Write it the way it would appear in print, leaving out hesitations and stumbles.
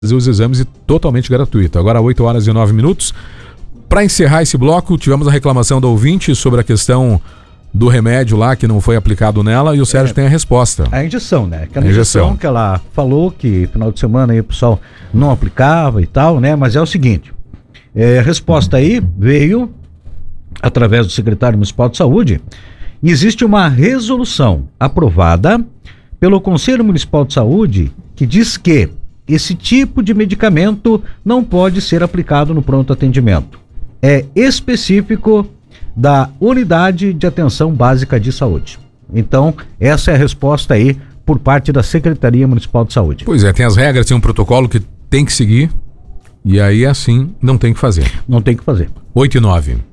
fazer os exames totalmente gratuito. Agora 8 horas e 9 minutos. Para encerrar esse bloco, tivemos a reclamação do ouvinte sobre a questão do remédio lá que não foi aplicado nela, e o Sérgio tem a resposta. A injeção, né? Aquela injeção que ela falou que final de semana aí o pessoal não aplicava e tal, né? Mas é o seguinte, a resposta aí veio através do secretário municipal de saúde. Existe uma resolução aprovada pelo Conselho Municipal de Saúde que diz que esse tipo de medicamento não pode ser aplicado no pronto atendimento. É específico da Unidade de Atenção Básica de Saúde. Então, essa é a resposta aí por parte da Secretaria Municipal de Saúde. Pois é, tem as regras, tem um protocolo que tem que seguir, e aí assim não tem que fazer. Não tem que fazer. 8 e 9.